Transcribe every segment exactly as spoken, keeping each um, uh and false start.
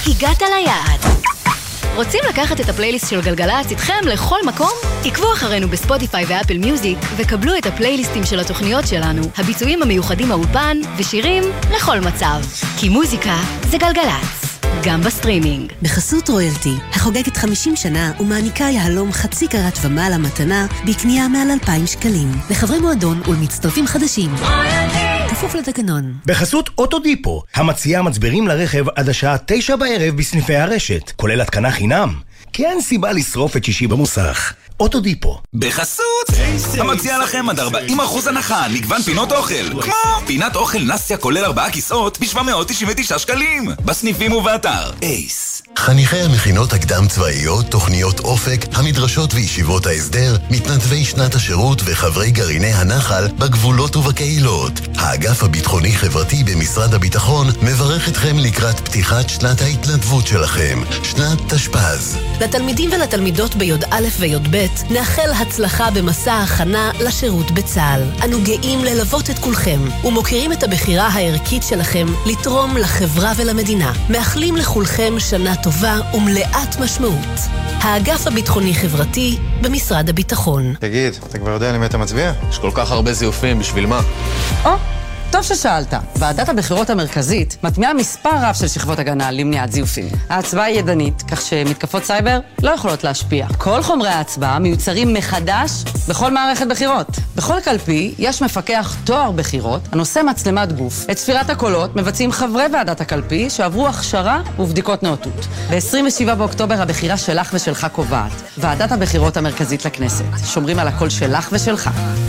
הגעת ליעד. רוצים לקחת את הפלייליסט של גלגלצ איתכם לכל מקום? עקבו אחרינו בספוטיפיי ואפל מיוזיק וקבלו את הפלייליסטים של התוכניות שלנו, הביצועים המיוחדים מהאולפן ושירים לכל מצב. כי מוזיקה זה גלגלצ, גם בסטרימינג. בחסות רויאלטי, החוגגת חמישים שנה ומעניקה יהלום חצי קרת ומעלה מתנה בקנייה מעל אלפיים שקלים. לחברי מועדון ולמצטרפים חדשים. כפוף לתקנון. בחסות אוטודיפו, המציעה מצברים לרכב עד השעה תשע בערב בסניפי הרשת, כולל התקנה חינם. כי אין סיבה לשרוף את שישי במוסך. אוטודיפו. בחסות המציע לכם עד ארבעים אחוז הנחה, מגוון פינות אוכל, כמו פינת אוכל נסיה כולל ארבעה כיסאות ב-שבע מאות תשעים ותשע שקלים, בסניפים ובאתר אייס. חניכי המכינות הקדם צבאיות, תוכניות אופק, המדרשות וישיבות ההסדר, מתנדבי שנת השירות וחברי גרעיני הנחל בגבולות ובקהילות. האגף הביטחוני חברתי במשרד הביטחון מברך אתכם לקראת פתיחת שנת ההתנדבות שלכם, שנת תשפ"ז. לתלמידים ולתלמידות ביוד א' ויוד ב' נאחל הצלחה במסע ההכנה לשירות בצה"ל. אנו גאים ללוות את כולכם ומוכירים את הבחירה הערכית שלכם לתרום לחברה ולמדינה. מאחלים לכולכם שנה טובה ומלאת משמעות. האגף הביטחוני חברתי במשרד הביטחון. תגיד, אתה כבר יודע למי אתה מצביע? יש כל כך הרבה זיופים, בשביל מה? או, טוב ששאלת. ועדת הבחירות המרכזית מטמיעה מספר רב של שכבות הגנה למניעת זיופים. ההצבעה היא ידנית, כך שמתקפות סייבר לא יכולות להשפיע. כל חומרי ההצבעה מיוצרים מחדש בכל מערכת בחירות. בכל קלפי יש מפקח תואר בחירות הנושא מצלמת גוף. את ספירת הקולות מבצעים חברי ועדת הקלפי שעברו הכשרה ובדיקות נאותות. ב-עשרים ושבעה באוקטובר הבחירה שלך ושלך קובעת. ועדת הבחירות המרכזית לכנסת. שומרים על הקול שלך ושלך.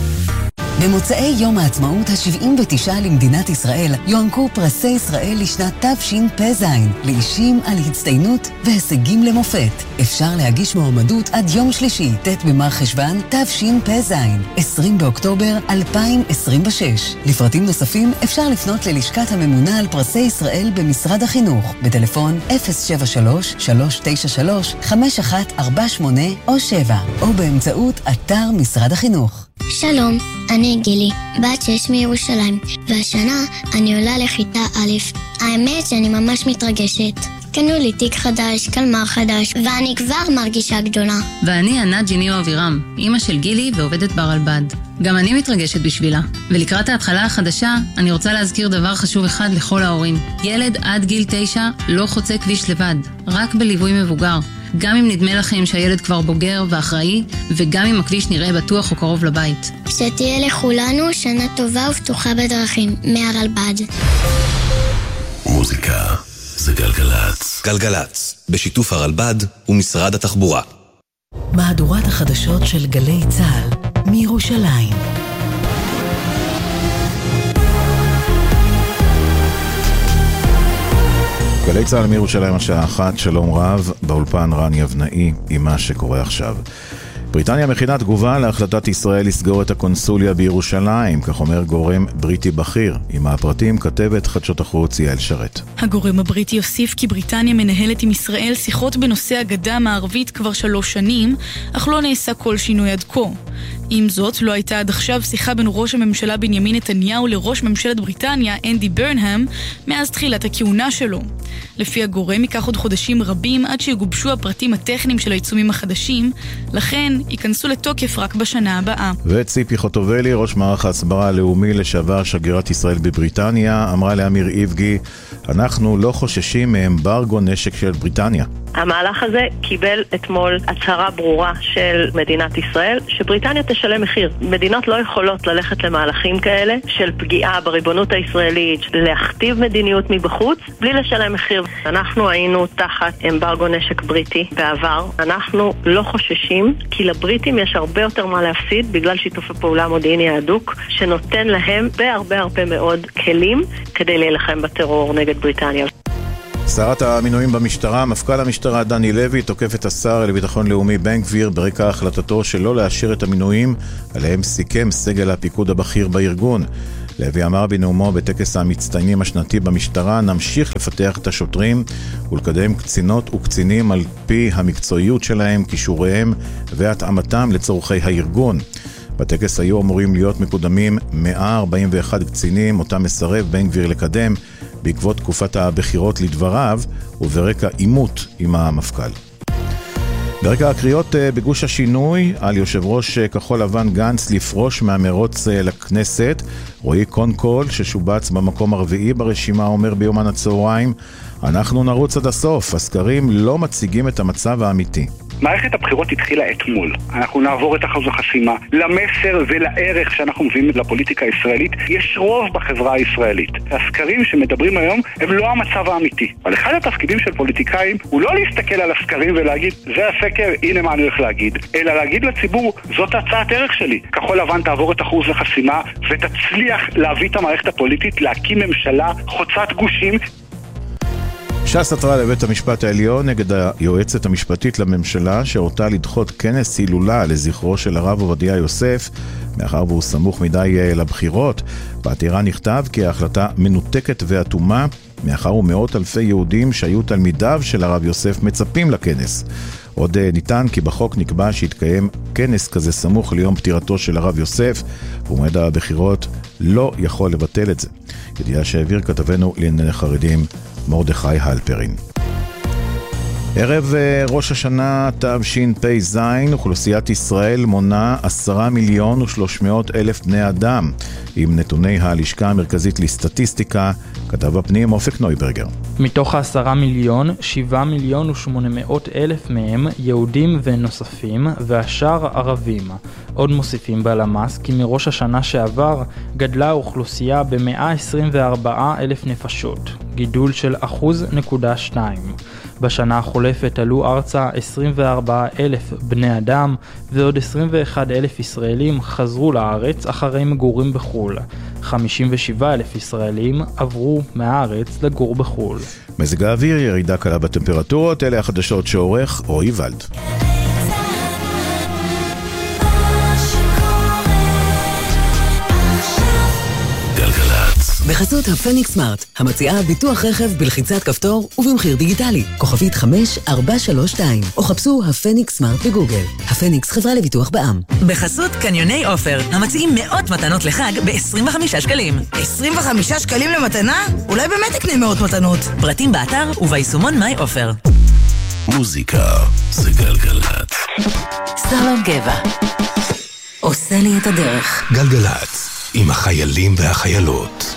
במוצאי יום העצמאות ה-שבעים ותשע למדינת ישראל יוענקו פרסי ישראל לשנת תשפ"ז לאישים על הצטיינות והישגים למופת. אפשר להגיש מועמדות עד יום שלישי, ט' במר חשוון תשפ"ז, עשרים באוקטובר אלפיים עשרים ושש. לפרטים נוספים אפשר לפנות ללשכת הממונה על פרסי ישראל במשרד החינוך בטלפון אפס שבע שלוש שלוש תשע שלוש חמש אחת ארבע שמונה או שבע או באמצעות אתר משרד החינוך. שלום, אני גילי, בת שש מירושלים, והשנה אני עולה לכיתה א'. האמת שאני ממש מתרגשת. קנו לי תיק חדש, קלמר חדש, ואני כבר מרגישה גדולה. ואני ענת ג'יניו אבירם, אמא של גילי ועובדת ברלב"ד. גם אני מתרגשת בשבילה. ולקראת ההתחלה החדשה, אני רוצה להזכיר דבר חשוב אחד לכל ההורים. ילד עד גיל תשע לא חוצה כביש לבד, רק בליווי מבוגר. גם אם נדמה לכם שהילד כבר בוגר ואחראי, וגם אם הכביש נראה בטוח או קרוב לבית. שתהיה לכולנו שנה טובה ופתוחה בדרכים, מהרלב"ד. מוזיקה זה גלגלצ. גלגלצ, בשיתוף הרלב"ד ומשרד התחבורה. מהדורת החדשות של גלי צה"ל מירושלים. גלי צה"ל מירושלים השעה אחת, שלום רב, באולפן רן יבנאי עם מה שקורה עכשיו. בריטניה מכינה תגובה להחלטת ישראל לסגור את הקונסוליה בירושלים, כך אומר גורם בריטי בכיר. עם הפרטים כתבת חדשות החוץ יעל שרת. הגורם הבריטי יוסיף כי בריטניה מנהלת עם ישראל שיחות בנושא הגדה המערבית כבר שלוש שנים, אך לא נעשה כל שינוי עד כה. עם זאת, לא הייתה עד עכשיו שיחה בין ראש הממשלה בנימין נתניהו לראש ממשלת בריטניה, אנדי ברנהאם, מאז תחילת הכהונה שלו. לפי הגורם, ייקח עוד חודשים רבים עד שיגובשו הפרטים הטכניים של העיצומים החדשים, לכן ייכנסו לתוקף רק בשנה הבאה. וציפי חוטובלי, ראש מערך ההסברה הלאומי לשעבר שגרירת ישראל בבריטניה, אמרה לאמיר איבגי, אנחנו לא חוששים מאמברגו נשק של בריטניה. המהלך הזה קיבל אתמול הצהרה ברורה של מדינת ישראל, שבריטניה תשלם מחיר. מדינות לא יכולות ללכת למהלכים כאלה של פגיעה בריבונות הישראלית, להכתיב מדיניות מבחוץ, בלי לשלם מחיר. אנחנו היינו תחת אמברגו נשק בריטי בעבר. אנחנו לא חוששים, כי לבריטים יש הרבה יותר מה להפסיד, בגלל שיתוף הפעולה המודיעיני ההדוק, שנותן להם בהרבה הרבה מאוד כלים כדי להילחם בטרור נגד בריטניה. שרת המינויים במשטרה, מפכ"ל המשטרה דני לוי, תוקף את השר לביטחון לאומי בן גביר ברקע החלטתו שלא לאשר את המינויים עליהם סיכם סגל הפיקוד הבכיר בארגון. לוי אמר בנאומו בטקס המצטיינים השנתי במשטרה, נמשיך לפתח את השוטרים ולקדם קצינות וקצינים על פי המקצועיות שלהם, כישוריהם והתאמתם לצורכי הארגון. בטקס היו אמורים להיות מקודמים מאה ארבעים ואחד קצינים, אותם מסרב בן גביר לקדם, בעקבות תקופת הבחירות לדבריו וברקע עימות עם המפכ"ל. ברקע הקריאות בגוש השינוי על יושב ראש כחול לבן גנץ לפרוש מהמרוץ לכנסת, רועי קונקול ששובץ במקום הרביעי ברשימה אומר ביומן הצהריים, אנחנו נרוץ עד הסוף, הסקרים לא מציגים את המצב האמיתי. מערכת הבחירות התחילה אתמול. אנחנו נעבור את אחוז החסימה. למסר ולערך שאנחנו מביאים לפוליטיקה הישראלית, יש רוב בחברה הישראלית. הסקרים שמדברים היום הם לא המצב האמיתי. אבל אחד התפקידים של פוליטיקאים הוא לא להסתכל על הסקרים ולהגיד, זה הסקר, הנה מה אני הולך להגיד, אלא להגיד לציבור, זאת הצעת ערך שלי. כחול לבן תעבור את אחוז החסימה ותצליח להביא את המערכת הפוליטית, להקים ממשלה חוצת גושים. ש"ס עתרה לבית המשפט העליון נגד היועצת המשפטית לממשלה שהורתה לדחות כנס הילולה לזכרו של הרב עובדיה יוסף מאחר והוא סמוך מדי לבחירות. בעתירה נכתב כי ההחלטה מנותקת ואטומה מאחר ומאות אלפי יהודים שהיו תלמידיו של הרב יוסף מצפים לכנס. עוד ניתן כי בחוק נקבע שהתקיים כנס כזה סמוך ליום פטירתו של הרב יוסף ומועד הבחירות לא יכול לבטל את זה. ידיעה שהעביר כתבנו לענייני חרדים מרדכי הלפרין. ערב ראש השנה תשפ"ז, אוכלוסיית ישראל מונה עשרה מיליון ושלוש מאות אלף בני אדם. עם נתוני הלשכה המרכזית לסטטיסטיקה, כתב הפנים אופק נויברגר. מתוך העשרה מיליון, שבעה מיליון ושמונה מאות אלף מהם יהודים ונוספים, והשאר ערבים. עוד מוסיפים בלמ"ס כי מראש השנה שעבר גדלה האוכלוסייה ב-מאה עשרים וארבעה אלף נפשות, גידול של אחוז נקודה שתיים. בשנה החולפת עלו ארצה עשרים וארבעה אלף בני אדם, ועוד עשרים ואחד אלף ישראלים חזרו לארץ אחרי מגורים בחול. חמישים ושבעה אלף ישראלים עברו מהארץ לגור בחול. מזג האוויר, ירידה קלה בטמפרטורות, אלה החדשות שעורך רועי ולד. בחסות הפניקס סמארט, המציעה ביטוח רכב בלחיצת כפתור ובמחיר דיגיטלי. כוכבית חמש ארבע שלוש שתיים, או חפשו הפניקס סמארט בגוגל. הפניקס חברה לביטוח בע"מ. בחסות קניוני אופר, המציעים מאות מתנות לחג ב-עשרים וחמישה שקלים. עשרים וחמישה שקלים למתנה? אולי באמת תקנה מאות מתנות. פרטים באתר וביישומון מיי אופר. מוזיקה זה גלגלת. סלום גבע עושה לי את הדרך. גלגלת עם החיילים והחיילות.